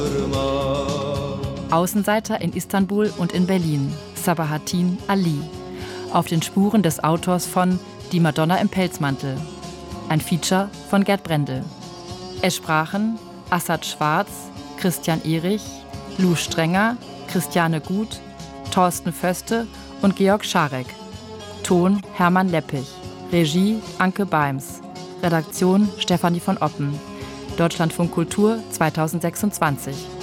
Außenseiter in Istanbul und in Berlin, Sabahattin Ali. Auf den Spuren des Autors von Die Madonna im Pelzmantel. Ein Feature von Gerd Brendel. Es sprachen Assad Schwarz, Christian Erich, Lou Strenger, Christiane Gut, Thorsten Föste und Georg Scharek. Ton Hermann Leppich. Regie Anke Beims. Redaktion Stefanie von Oppen. Deutschlandfunk Kultur 2026.